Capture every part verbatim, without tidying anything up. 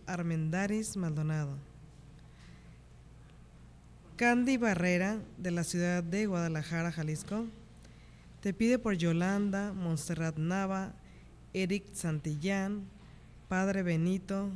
Armendáriz Maldonado. Candy Barrera, de la ciudad de Guadalajara, Jalisco, te pide por Yolanda Montserrat Nava, Eric Santillán, Padre Benito,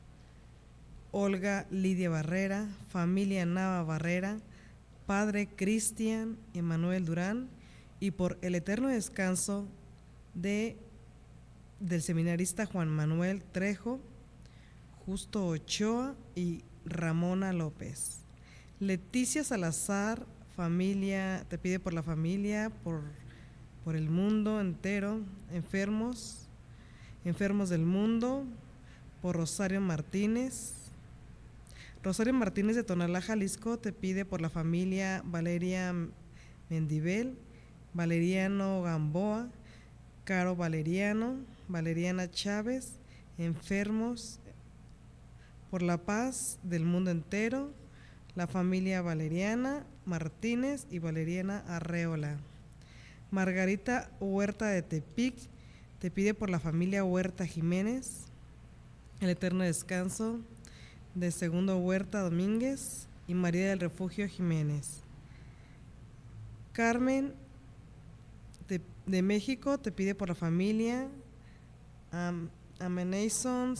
Olga Lidia Barrera, familia Nava Barrera, Padre Cristian Emanuel Durán, y por el eterno descanso de, del seminarista Juan Manuel Trejo, Justo Ochoa y Ramona López. Leticia Salazar, familia, te pide por la familia, por, por el mundo entero, enfermos, enfermos del mundo, por Rosario Martínez. Rosario Martínez de Tonalá, Jalisco, te pide por la familia Valeria Mendivel, Valeriano Gamboa, Caro Valeriano, Valeriana Chávez, enfermos, por la paz del mundo entero, la familia Valeriana Martínez y Valeriana Arreola. Margarita Huerta de Tepic, te pide por la familia Huerta Jiménez, el eterno descanso de Segundo Huerta Domínguez y María del Refugio Jiménez. Carmen de, de México, te pide por la familia um, Amenason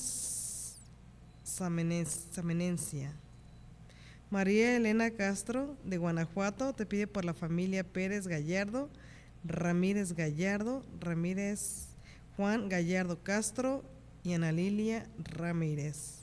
Samenencia. María Elena Castro de Guanajuato, te pide por la familia Pérez Gallardo, Ramírez Gallardo, Ramírez Juan Gallardo Castro y Ana Lilia Ramírez.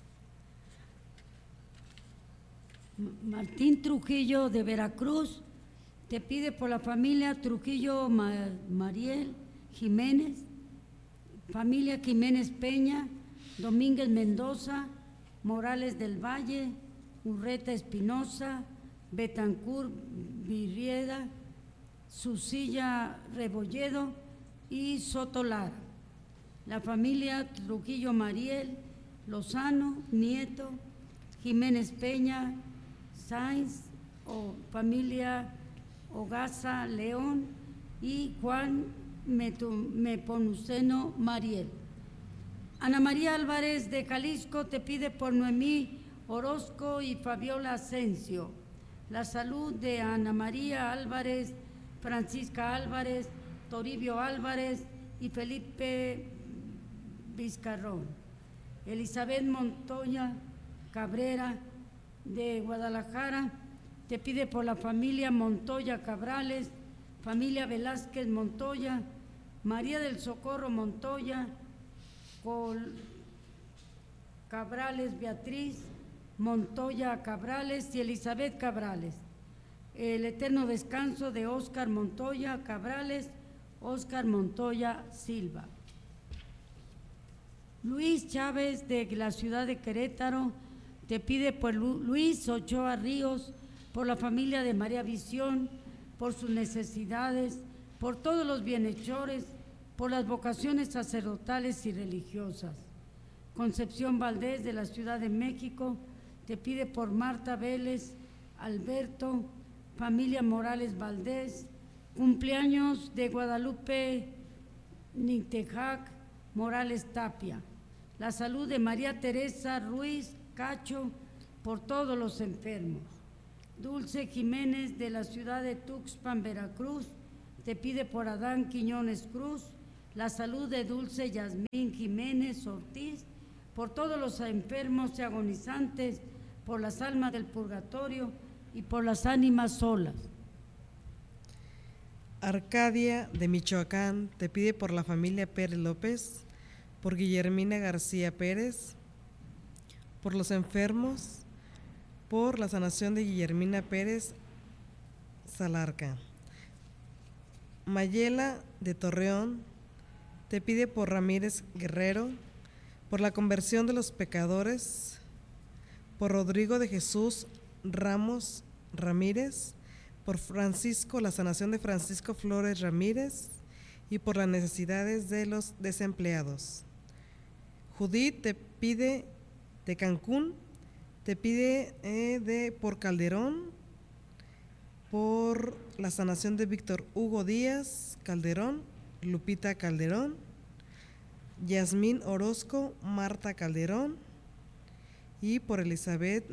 Martín Trujillo de Veracruz, te pide por la familia Trujillo Mar Mariel Jiménez, familia Jiménez Peña, Domínguez Mendoza, Morales del Valle, Urreta Espinosa, Betancur Virrieda, Susilla Rebolledo y Soto Lara. La familia Trujillo Mariel, Lozano, Nieto, Jiménez Peña, Sainz, o familia Hogaza León y Juan Meponuceno Mariel. Ana María Álvarez de Jalisco te pide por Noemí Orozco y Fabiola Asensio, la salud de Ana María Álvarez, Francisca Álvarez, Toribio Álvarez y Felipe Vizcarrón. Elizabeth Montoya Cabrera de Guadalajara te pide por la familia Montoya Cabrales, familia Velázquez Montoya, María del Socorro Montoya, Col Cabrales Beatriz, Montoya Cabrales y Elizabeth Cabrales. El eterno descanso de Óscar Montoya Cabrales, Óscar Montoya Silva. Luis Chávez de la ciudad de Querétaro te pide por Luis Ochoa Ríos, por la familia de María Visión, por sus necesidades, por todos los bienhechores, por las vocaciones sacerdotales y religiosas. Concepción Valdés de la Ciudad de México te pide por Marta Vélez, Alberto, familia Morales Valdés, cumpleaños de Guadalupe Nintejac Morales Tapia, la salud de María Teresa Ruiz Cacho, por todos los enfermos. Dulce Jiménez de la ciudad de Tuxpan, Veracruz, te pide por Adán Quiñones Cruz, la salud de Dulce Yasmín Jiménez Ortiz, por todos los enfermos y agonizantes, por las almas del purgatorio y por las ánimas solas. Arcadia de Michoacán te pide por la familia Pérez López, por Guillermina García Pérez, por los enfermos, por la sanación de Guillermina Pérez Salarca. Mayela de Torreón te pide por Ramírez Guerrero, por la conversión de los pecadores, por Rodrigo de Jesús Ramos Ramírez, por Francisco, la sanación de Francisco Flores Ramírez y por las necesidades de los desempleados. Judith te pide de Cancún, te pide eh, de por Calderón, por la sanación de Víctor Hugo Díaz Calderón, Lupita Calderón, Yasmín Orozco, Marta Calderón y por Elizabeth